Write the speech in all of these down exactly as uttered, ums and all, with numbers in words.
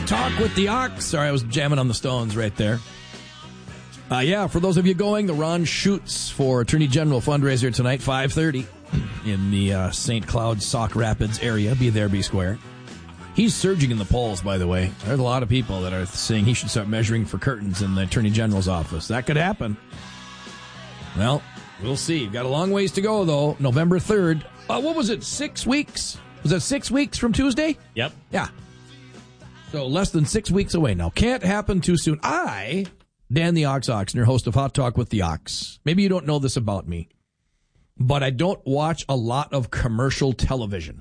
Talk with the Ox. Sorry, I was jamming on the Stones right there. Uh, yeah, for those of you going, the Ron Schutz for Attorney General fundraiser tonight, five thirty, in the uh, Saint Cloud, Sauk Rapids area. Be there, be square. He's surging in the polls, by the way. There's a lot of people that are saying he should start measuring for curtains in the Attorney General's office. That could happen. Well, we'll see. We've got a long ways to go, though. November third. Uh, what was it, six weeks? Was that six weeks from Tuesday? Yep. Yeah. So less than six weeks away now. Can't happen too soon. I... Dan the Ox Oxner, host of Hot Talk with the Ox. Maybe you don't know this about me, but I don't watch a lot of commercial television.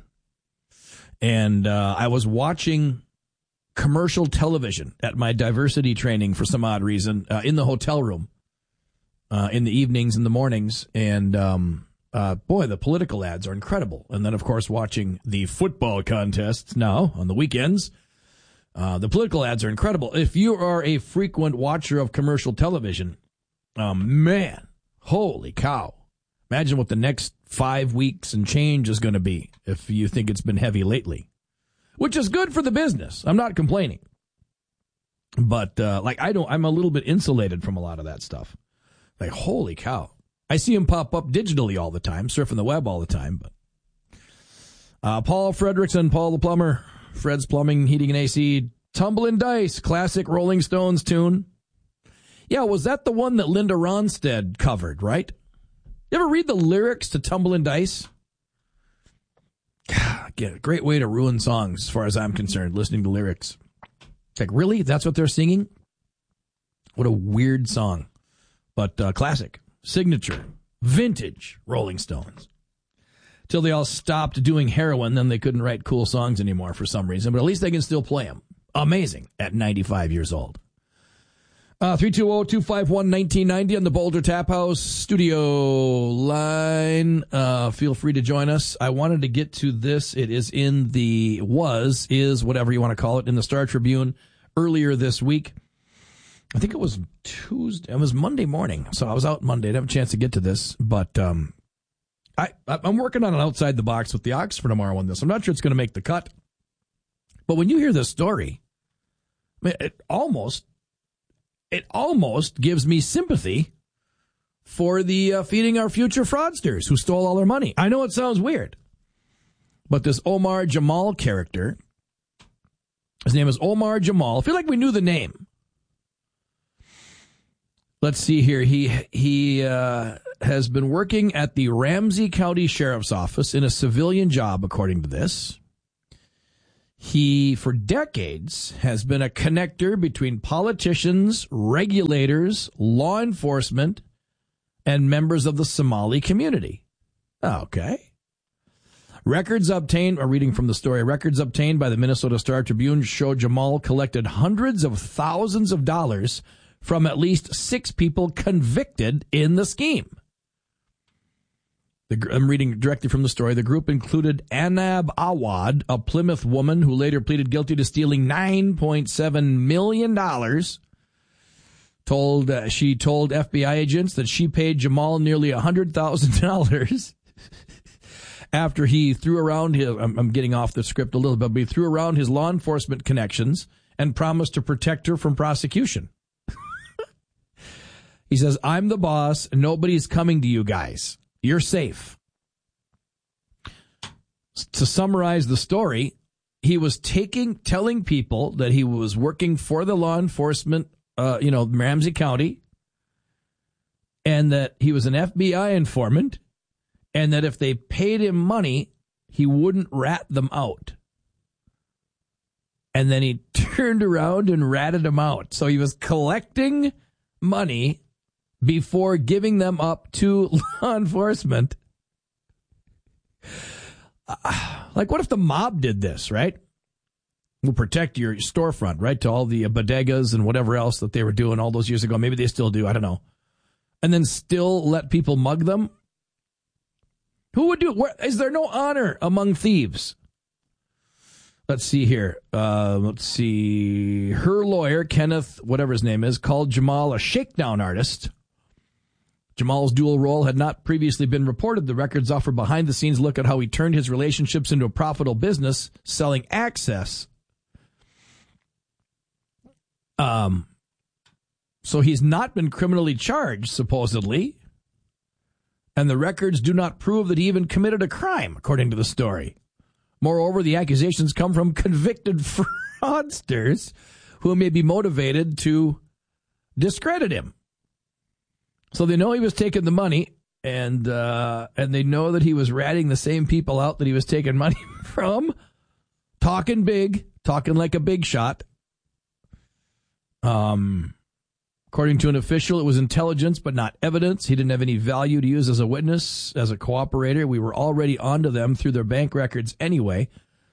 And uh, I was watching commercial television at my diversity training for some odd reason uh, in the hotel room uh, in the evenings and the mornings. And, um, uh, boy, the political ads are incredible. And then, of course, watching the football contests now on the weekends. Uh, the political ads are incredible. If you are a frequent watcher of commercial television, um, man, holy cow. Imagine what the next five weeks and change is going to be if you think it's been heavy lately, which is good for the business. I'm not complaining. But, uh, like, I don't, I'm a little bit insulated from a lot of that stuff. Like, holy cow. I see them pop up digitally all the time, surfing the web all the time. But uh, Paul Fredrickson, Paul the Plumber. Fred's Plumbing, Heating, and A C. Tumblin' Dice, classic Rolling Stones tune. Yeah, was that the one that Linda Ronstadt covered, right? You ever read the lyrics to Tumblin' Dice? Again, a great way to ruin songs, as far as I'm concerned, listening to lyrics. Like, really? That's what they're singing? What a weird song. But uh, classic, signature, vintage Rolling Stones. Till they all stopped doing heroin, then they couldn't write cool songs anymore for some reason. But at least they can still play them. Amazing at ninety-five years old. Uh, three two zero, two five one, one nine nine zero on the Boulder Tap House studio line. Uh, feel free to join us. I wanted to get to this. It is in the, was, is, whatever you want to call it, in the Star Tribune earlier this week. I think it was Tuesday. It was Monday morning. So I was out Monday. I didn't have a chance to get to this. But, um, I, I'm working on an outside the box with the Ox for tomorrow on this. I'm not sure it's going to make the cut. But when you hear this story, I mean, it almost, it almost gives me sympathy for the uh, feeding our future fraudsters who stole all our money. I know it sounds weird, but this Omar Jamal character, his name is Omar Jamal. I feel like we knew the name. Let's see here. He, he, uh, has been working at the Ramsey County Sheriff's Office in a civilian job, according to this. He, for decades, has been a connector between politicians, regulators, law enforcement, and members of the Somali community. Okay. Records obtained, or reading from the story, records obtained by the Minnesota Star Tribune show Jamal collected hundreds of thousands of dollars from at least six people convicted in the scheme. The, I'm reading directly from the story. The group included Anab Awad, a Plymouth woman who later pleaded guilty to stealing nine point seven million dollars. Told uh, she told F B I agents that she paid Jamal nearly one hundred thousand dollars after he threw around his, I'm, I'm getting off the script a little bit, but he threw around his law enforcement connections and promised to protect her from prosecution. He says, I'm the boss, and nobody's coming to you guys. You're safe. To summarize the story, he was taking, telling people that he was working for the law enforcement, uh, you know, Ramsey County, and that he was an F B I informant, and that if they paid him money, he wouldn't rat them out. And then he turned around and ratted them out. So he was collecting money before giving them up to law enforcement. Uh, like, what if the mob did this, right? We'll protect your storefront, right? To all the bodegas and whatever else that they were doing all those years ago. Maybe they still do. I don't know. And then still let people mug them? Who would do it? Where, is there no honor among thieves? Let's see here. Uh, let's see. Her lawyer, Kenneth, whatever his name is, called Jamal a shakedown artist. Jamal's dual role had not previously been reported. The records offer behind-the-scenes look at how he turned his relationships into a profitable business, selling access Um, so he's not been criminally charged, supposedly. And the records do not prove that he even committed a crime, according to the story. Moreover, the accusations come from convicted fraudsters who may be motivated to discredit him. So they know he was taking the money, and uh, and they know that he was ratting the same people out that he was taking money from, talking big, talking like a big shot. Um. According to an official, it was intelligence, but not evidence. He didn't have any value to use as a witness, as a cooperator. We were already onto them through their bank records anyway.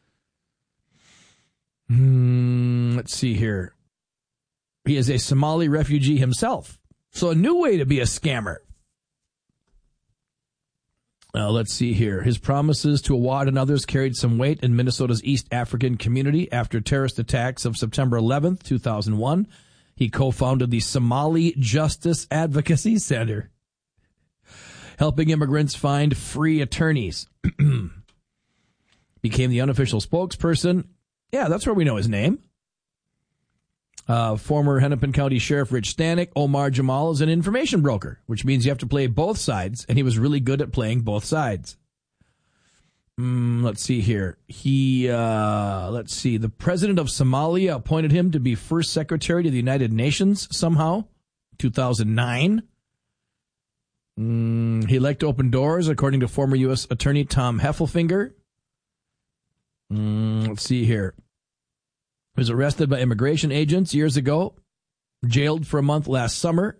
Hmm, let's see here. He is a Somali refugee himself. So a new way to be a scammer. Uh, let's see here. His promises to Awad and others carried some weight in Minnesota's East African community after terrorist attacks of September eleventh, two thousand one. He co-founded the Somali Justice Advocacy Center, helping immigrants find free attorneys. Became the unofficial spokesperson. Yeah, that's where we know his name. Uh, former Hennepin County Sheriff Rich Stanek, Omar Jamal is an information broker, which means you have to play both sides, and he was really good at playing both sides. Mm, let's see here. He, uh, let's see, the president of Somalia appointed him to be first secretary to the United Nations somehow, two thousand nine. Mm, he liked to open doors, according to former U S Attorney Tom Heffelfinger. Mm, let's see here. He was arrested by immigration agents years ago, jailed for a month last summer.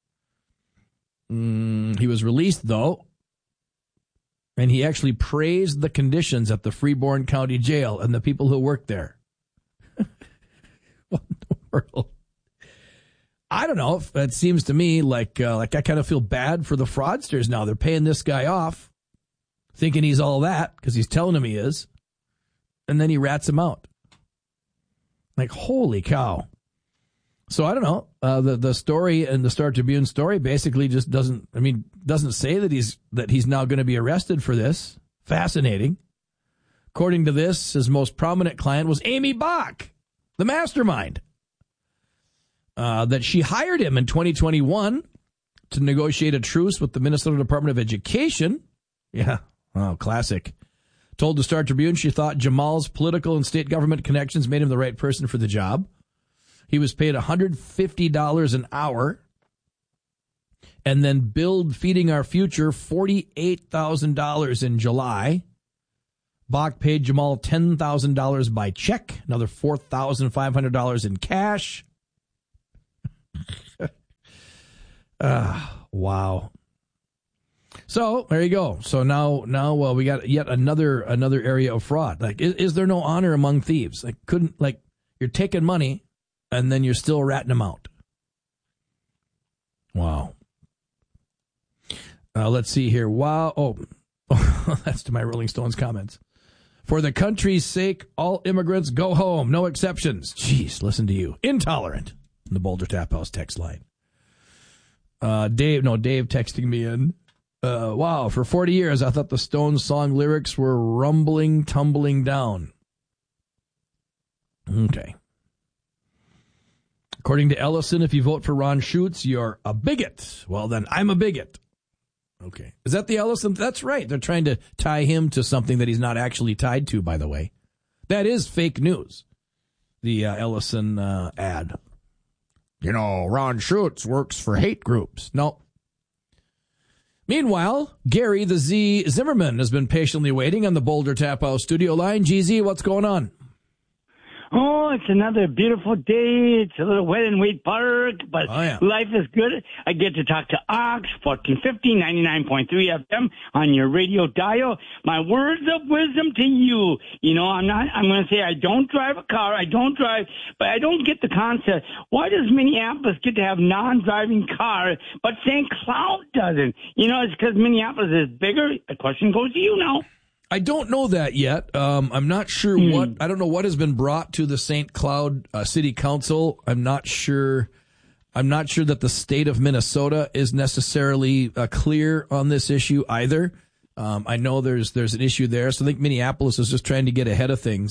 Mm, he was released, though. And he actually praised the conditions at the Freeborn County Jail and the people who work there. What in the world? I don't know. It seems to me like uh, like I kind of feel bad for the fraudsters now. They're paying this guy off, thinking he's all that because he's telling him he is, and then he rats him out. Like, holy cow. So I don't know. Uh, the the story and the Star Tribune story basically just doesn't. I mean, doesn't say that he's that he's now going to be arrested for this. Fascinating. According to this, his most prominent client was Amy Bach, the mastermind. Uh, that she hired him in twenty twenty-one to negotiate a truce with the Minnesota Department of Education. Yeah, oh, classic. Told the Star Tribune she thought Jamal's political and state government connections made him the right person for the job. He was paid one hundred fifty dollars an hour and then billed Feeding Our Future forty-eight thousand dollars in July. Bach paid Jamal ten thousand dollars by check, another four thousand five hundred dollars in cash. uh, wow. So there you go. So now, now, well, we got yet another another area of fraud. Like, is, is there no honor among thieves? Like, couldn't like you're taking money and then you're still ratting them out. Wow. Uh, let's see here. Wow. Oh, that's to my Rolling Stones comments. For the country's sake, all immigrants go home. No exceptions. Jeez, listen to you. Intolerant. In the Boulder Tap House text line. Uh, Dave, no, Dave texting me in. Uh, wow, for forty years, I thought the Stones song lyrics were rumbling, tumbling down. Okay. According to Ellison, if you vote for Ron Schutz, you're a bigot. Well, then I'm a bigot. Okay. Is that the Ellison? That's right. They're trying to tie him to something that he's not actually tied to, by the way. That is fake news. The uh, Ellison uh, ad. You know, Ron Schutz works for hate groups. No. Meanwhile, Gary the Z Zimmerman has been patiently waiting on the Boulder Tap House studio line. G Z, what's going on? Oh, it's another beautiful day. It's a little wet in Wade Park, but oh, yeah. Life is good. I get to talk to Ox, fourteen fifty, ninety-nine point three F M on your radio dial. My words of wisdom to you. You know, I'm not, I'm going to say I don't drive a car. I don't drive, but I don't get the concept. Why does Minneapolis get to have non-driving car, but Saint Cloud doesn't? You know, it's because Minneapolis is bigger. The question goes to you now. I don't know that yet. Um, I'm not sure hmm. what, I don't know what has been brought to the Saint Cloud uh, City Council. I'm not sure. I'm not sure that the state of Minnesota is necessarily uh, clear on this issue either. Um, I know there's, there's an issue there. So I think Minneapolis is just trying to get ahead of things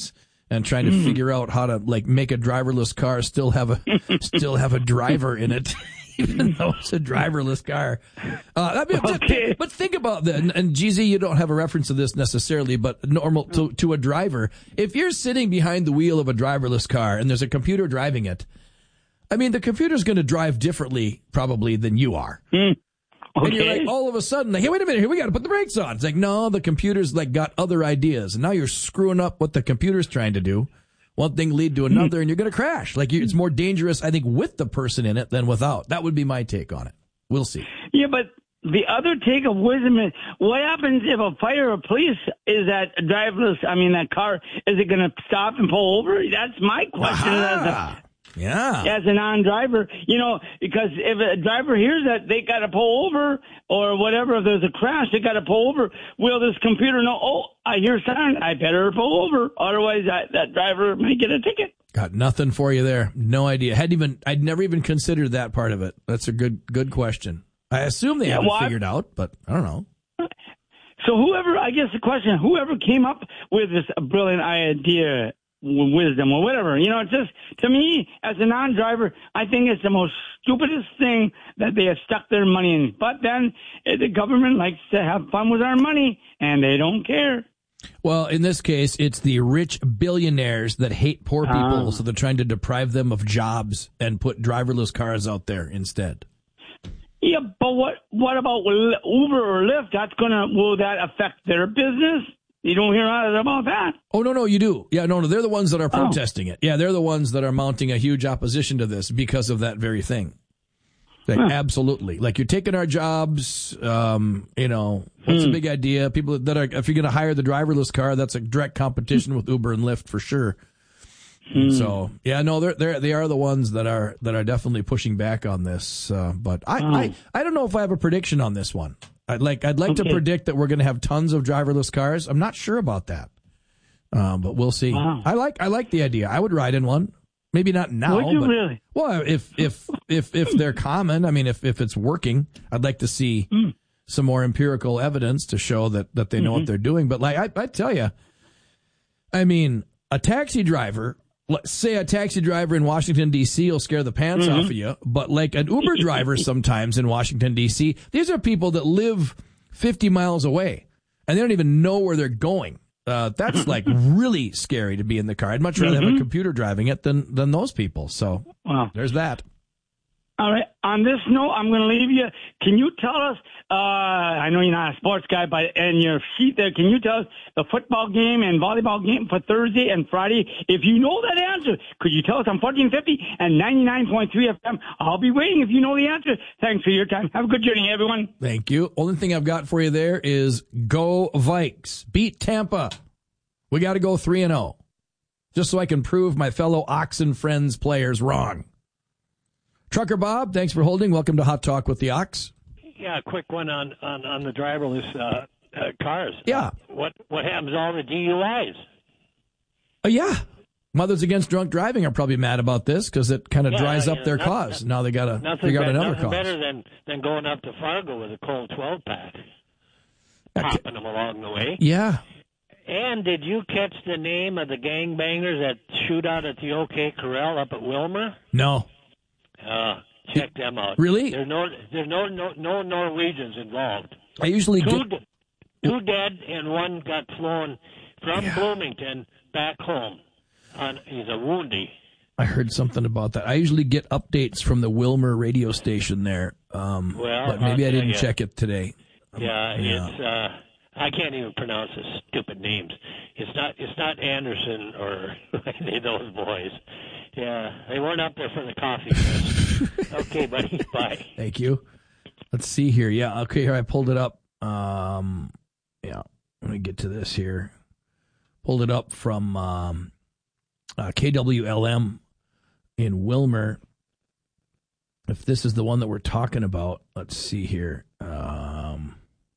and trying to mm. figure out how to like make a driverless car still have a still have a driver in it. Even though it's a driverless car. Uh, I mean, okay. But think about that. And, and G Z, you don't have a reference to this necessarily, but normal to, to a driver. If you're sitting behind the wheel of a driverless car and there's a computer driving it, I mean, the computer's going to drive differently probably than you are. Mm. Okay. And you're like, all of a sudden, like, hey, wait a minute, here, we got to put the brakes on. It's like, no, the computer's like got other ideas. And now you're screwing up what the computer's trying to do. One thing lead to another, and you're going to crash. Like you, it's more dangerous, I think, with the person in it than without. That would be my take on it. We'll see. Yeah, but the other take of wisdom is, what happens if a fire or police is that driverless? I mean, that car, is it going to stop and pull over? That's my question. As a, yeah. As a non-driver, you know, because if a driver hears that they got to pull over or whatever, if there's a crash, they got to pull over. Will this computer know, oh, I hear sound, I better pull over. Otherwise, I, that driver may get a ticket. Got nothing for you there. No idea. Hadn't even, I'd never even considered that part of it. That's a good, good question. I assume they yeah, haven't well, figured out, but I don't know. So whoever, I guess the question, whoever came up with this brilliant idea, wisdom or whatever, you know, it's just, to me, as a non-driver, I think it's the most stupidest thing that they have stuck their money in. But then the government likes to have fun with our money, and they don't care. Well, in this case, it's the rich billionaires that hate poor people, uh, so they're trying to deprive them of jobs and put driverless cars out there instead. Yeah, but what what about Uber or Lyft? That's gonna, will that affect their business? You don't hear about that. Oh, no, no, you do. Yeah, no, no, they're the ones that are protesting oh. it. Yeah, they're the ones that are mounting a huge opposition to this because of that very thing. Like, huh. Absolutely. Like, you're taking our jobs, um, you know, what's hmm. the big idea? People that are, if you're going to hire the driverless car, that's a direct competition with Uber and Lyft for sure. Hmm. So, yeah, no, they're, they're, they are the ones that are, that are definitely pushing back on this. Uh, but I, oh. I, I don't know if I have a prediction on this one. I'd like I'd like okay. to predict that we're going to have tons of driverless cars. I'm not sure about that, um, but we'll see. Wow. I like I like the idea. I would ride in one. Maybe not now. Would you but, really? Well, if if if if they're common, I mean, if if it's working, I'd like to see mm. some more empirical evidence to show that that they know mm-hmm. what they're doing. But like I, I tell you, I mean, a taxi driver. Let's say a taxi driver in Washington, D C will scare the pants mm-hmm. off of you, but like an Uber driver sometimes in Washington, D C, these are people that live fifty miles away, and they don't even know where they're going. Uh, that's like really scary to be in the car. I'd much rather mm-hmm. have a computer driving it than, than those people. So wow. There's that. All right. On this note, I'm going to leave you. Can you tell us, uh, I know you're not a sports guy, but in your sheet there, can you tell us the football game and volleyball game for Thursday and Friday? If you know that answer, could you tell us on fourteen fifty and ninety-nine point three F M? I'll be waiting if you know the answer. Thanks for your time. Have a good journey, everyone. Thank you. Only thing I've got for you there is go Vikes. Beat Tampa. We got to go three and oh. Just so I can prove my fellow Oxen Friends players wrong. Trucker Bob, thanks for holding. Welcome to Hot Talk with the Ox. Yeah, a quick one on, on, on the driverless uh, uh, cars. Yeah. Uh, what what happens to all the D U Is? Uh, yeah. Mothers Against Drunk Driving are probably mad about this because it kind of yeah, dries up know, their nothing, cause. Now they got to figure out better, another nothing cause. better than, than going up to Fargo with a cold twelve-pack, popping them along the way. Yeah. And did you catch the name of the gangbangers that shoot out at the OK Corral up at Wilmer? No. Uh, check them out. Really? There's no there's no no, no Norwegians involved. I usually two, get... two dead and one got flown from yeah. Bloomington back home. On he's a woundie. I heard something about that. I usually get updates from the Wilmer radio station there. Um, well, but maybe I'll I didn't you, check it today. Yeah, yeah. it's. Uh, I can't even pronounce the stupid names. It's not. It's not Anderson or any of those boys. Yeah, they weren't up there for the coffee. Okay, buddy. Bye. Thank you. Let's see here. Yeah. Okay. Here I pulled it up. Um, yeah. Let me get to this here. Pulled it up from um, uh, K W L M in Wilmer. If this is the one that we're talking about, let's see here. Um,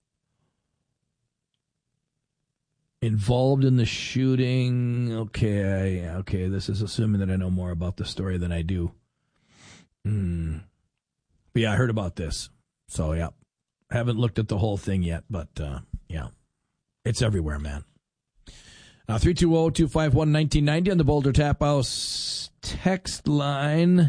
involved in the shooting. Okay, okay. This is assuming that I know more about the story than I do. Hmm. But yeah, I heard about this. So yeah, haven't looked at the whole thing yet, but uh, yeah, it's everywhere, man. Uh, three two zero, two five one, one nine nine zero on the Boulder Tap House text line.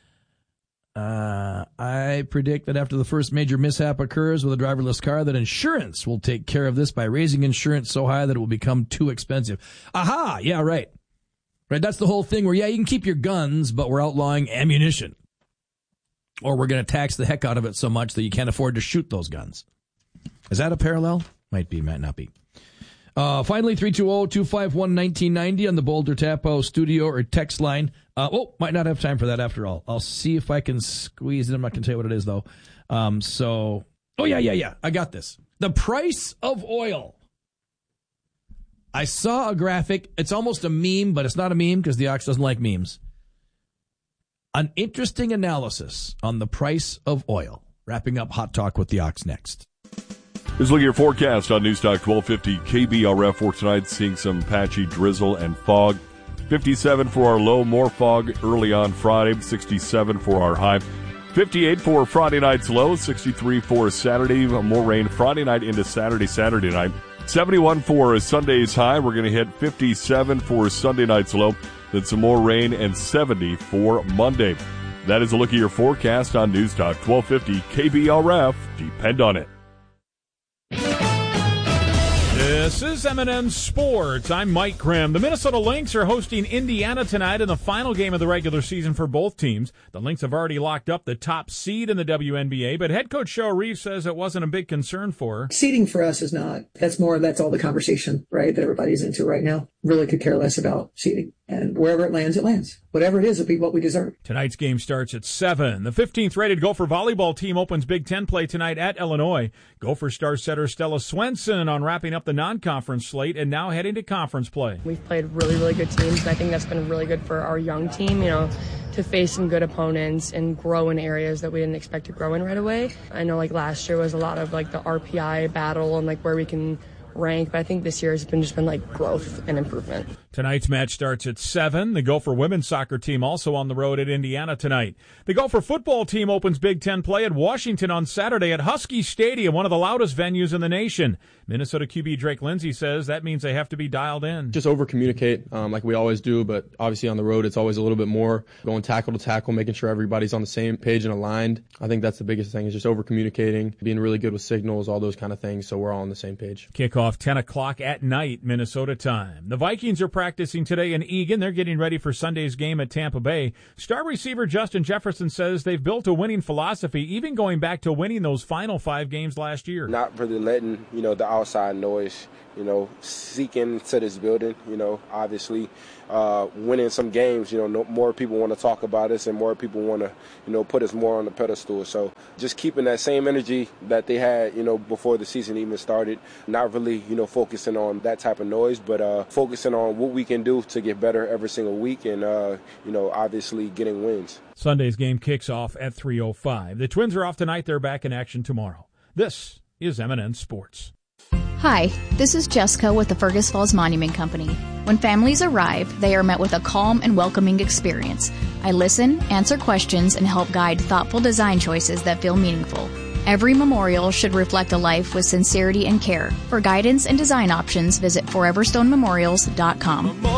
Uh, I predict that after the first major mishap occurs with a driverless car, that insurance will take care of this by raising insurance so high that it will become too expensive. Aha! Yeah, right. Right, that's the whole thing where, yeah, you can keep your guns, but we're outlawing ammunition. Or we're going to tax the heck out of it so much that you can't afford to shoot those guns. Is that a parallel? Might be, might not be. Uh, finally, three two zero, two five one, one nine nine zero on the Boulder Tapo studio or text line. Uh, oh, might not have time for that after all. I'll see if I can squeeze it. I'm not going to tell you what it is, though. Um, so, oh, yeah, yeah, yeah. I got this. The price of oil. I saw a graphic. It's almost a meme, but it's not a meme because the Ox doesn't like memes. An interesting analysis on the price of oil. Wrapping up Hot Talk with the Ox next. Let's look at your forecast on Newstalk twelve fifty K B R F for tonight, seeing some patchy drizzle and fog. fifty-seven for our low, more fog early on Friday, sixty-seven for our high. fifty-eight for Friday night's low, sixty-three for Saturday, more rain Friday night into Saturday, Saturday night. seventy-one for Sunday's high. We're going to hit fifty-seven for Sunday night's low, then some more rain, and seventy for Monday. That is a look at your forecast on Newstalk twelve fifty K B R F. Depend on it. This is M and M Sports. I'm Mike Grimm. The Minnesota Lynx are hosting Indiana tonight in the final game of the regular season for both teams. The Lynx have already locked up the top seed in the W N B A, but head coach Cheryl Reeves says it wasn't a big concern for her. Seeding for us is not. That's more, that's all the conversation, right, that everybody's into right now. Really could care less about seeding. And wherever it lands, it lands. Whatever it is, it'll be what we deserve. Tonight's game starts at seven. The fifteenth rated Gopher volleyball team opens Big Ten play tonight at Illinois. Gopher star setter Stella Swenson on wrapping up the non-conference slate and now heading to conference play. We've played really, really good teams, and I think that's been really good for our young team, you know, to face some good opponents and grow in areas that we didn't expect to grow in right away. I know, like, last year was a lot of, like, the R P I battle and, like, where we can rank, but I think this year has been just been like growth and improvement. Tonight's match starts at seven. The Gopher women's soccer team also on the road at Indiana tonight. The Gopher football team opens Big Ten play at Washington on Saturday at Husky Stadium, one of the loudest venues in the nation. Minnesota Q B Drake Lindsey says that means they have to be dialed in. Just over-communicate um, like we always do, but obviously on the road it's always a little bit more going tackle to tackle, making sure everybody's on the same page and aligned. I think that's the biggest thing, is just over-communicating, being really good with signals, all those kind of things, so we're all on the same page. Kickoff ten o'clock at night, Minnesota time. The Vikings are practicing today in Eagan. They're getting ready for Sunday's game at Tampa Bay. Star receiver Justin Jefferson says they've built a winning philosophy, even going back to winning those final five games last year. Not really letting, you know, the outside noise, you know, seek into this building, you know, obviously uh, winning some games, you know, no, more people want to talk about us and more people want to, you know, put us more on the pedestal. So just keeping that same energy that they had, you know, before the season even started, not really, you know, focusing on that type of noise, but uh, focusing on what we can do to get better every single week and, uh, you know, obviously getting wins. Sunday's game kicks off at three oh five. The Twins are off tonight. They're back in action tomorrow. This is M and M Sports. Hi, this is Jessica with the Fergus Falls Monument Company. When families arrive, they are met with a calm and welcoming experience. I listen, answer questions, and help guide thoughtful design choices that feel meaningful. Every memorial should reflect a life with sincerity and care. For guidance and design options, visit forever stone memorials dot com.